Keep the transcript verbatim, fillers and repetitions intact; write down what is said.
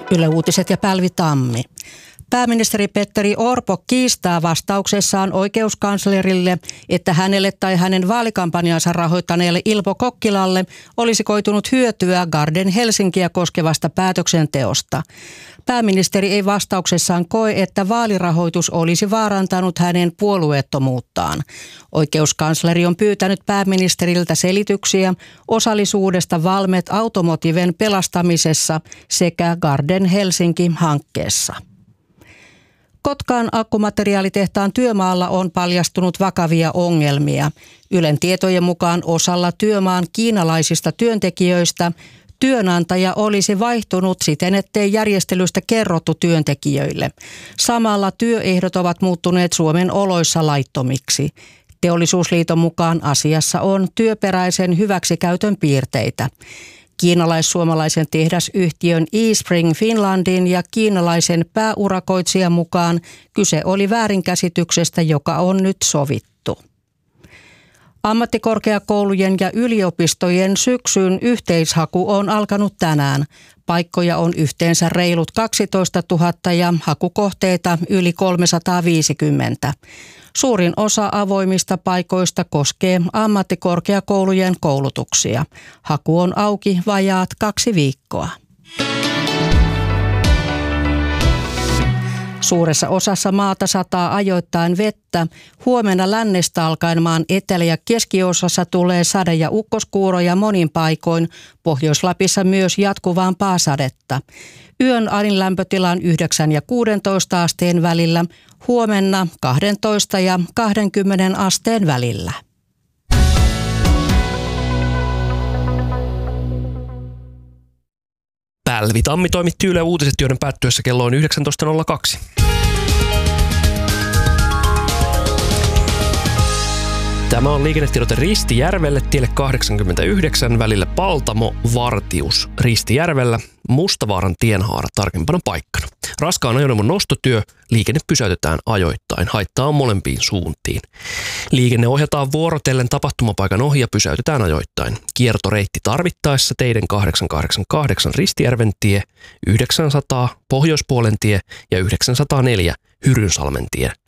Yle Uutiset ja Päivi Tammi. Pääministeri Petteri Orpo kiistää vastauksessaan oikeuskanslerille, että hänelle tai hänen vaalikampanjansa rahoittaneelle Ilpo Kokkilalle olisi koitunut hyötyä Garden Helsinkiä koskevasta päätöksenteosta. Pääministeri ei vastauksessaan koe, että vaalirahoitus olisi vaarantanut hänen puolueettomuuttaan. Oikeuskansleri on pyytänyt pääministeriltä selityksiä osallisuudesta Valmet Automotiven pelastamisessa sekä Garden Helsinki-hankkeessa. Kotkan akkumateriaalitehtaan työmaalla on paljastunut vakavia ongelmia. Ylen tietojen mukaan osalla työmaan kiinalaisista työntekijöistä työnantaja olisi vaihtunut siten, ettei järjestelystä kerrottu työntekijöille. Samalla työehdot ovat muuttuneet Suomen oloissa laittomiksi. Teollisuusliiton mukaan asiassa on työperäisen hyväksikäytön piirteitä. Kiinalais-suomalaisen tehdasyhtiön eSpring Finlandin ja kiinalaisen pääurakoitsijan mukaan kyse oli väärinkäsityksestä, joka on nyt sovittu. Ammattikorkeakoulujen ja yliopistojen syksyn yhteishaku on alkanut tänään. Paikkoja on yhteensä reilut kaksitoistatuhatta ja hakukohteita yli kolmesataaviisikymmentä. Suurin osa avoimista paikoista koskee ammattikorkeakoulujen koulutuksia. Haku on auki vajaat kaksi viikkoa. Suuressa osassa maata sataa ajoittain vettä. Huomenna lännestä alkaen maan etelä- ja keskiosassa tulee sade- ja ukkoskuuroja monin paikoin. Pohjois-Lapissa myös jatkuvampaa sadetta. Yön alin lämpötila on yhdeksän ja kuusitoista asteen välillä. Huomenna kaksitoista ja kaksikymmentä asteen välillä. Päivi Tammi toimitti Yle Uutiset, joiden päättyessä kello on yhdeksäntoista nolla kaksi. Tämä on liikennetiedote Ristijärvelle tielle kahdeksankymmentäyhdeksän välillä Paltamo-Vartius Ristijärvellä Mustavaaran tienhaara tarkempana paikkana. Raskaan ajoneuvon nostotyö, liikenne pysäytetään ajoittain, haittaa on molempiin suuntiin. Liikenne ohjataan vuorotellen tapahtumapaikan ohi ja pysäytetään ajoittain. Kiertoreitti tarvittaessa teiden kahdeksansataakahdeksankymmentäkahdeksan Ristijärven tie, yhdeksänsataa Pohjoispuolen tie ja yhdeksänsataaneljä Hyrynsalmen tie